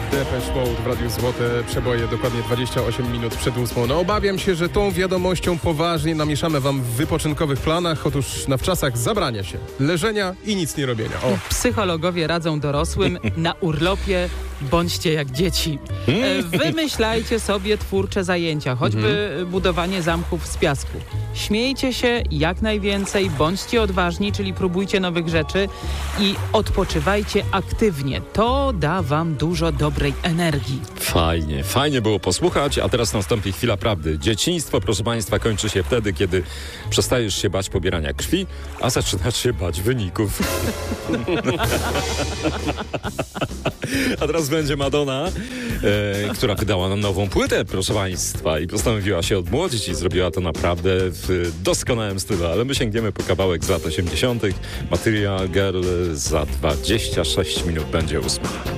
Depeche Mode w Radiu Złote Przeboje, dokładnie 28 minut przed 8. No obawiam się, że tą wiadomością poważnie namieszamy wam w wypoczynkowych planach. Otóż na wczasach zabrania się leżenia i nic nie robienia. O. Psychologowie radzą dorosłym: na urlopie bądźcie jak dzieci. Wymyślajcie sobie twórcze zajęcia, choćby budowanie zamków z piasku. Śmiejcie się jak najwięcej, bądźcie odważni, czyli próbujcie nowych rzeczy i odpoczywajcie aktywnie. To da wam dużo dobrej energii. Fajnie było posłuchać, a teraz nastąpi chwila prawdy. Dzieciństwo, proszę Państwa, kończy się wtedy, kiedy przestajesz się bać pobierania krwi, a zaczynasz się bać wyników. A teraz będzie Madonna, która wydała nową płytę, proszę Państwa, i postanowiła się odmłodzić i zrobiła to naprawdę w doskonałym stylu, ale my sięgniemy po kawałek z lat 80. Material Girl za 26 minut będzie 8.